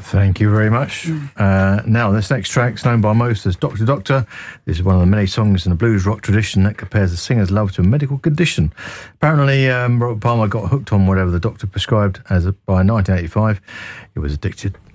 Thank you very much. Now, this next track is known by most as Doctor Doctor. This is one of the many songs in the blues rock tradition that compares the singer's love to a medical condition. Apparently, Robert Palmer got hooked on whatever the doctor prescribed by 1985. He was addicted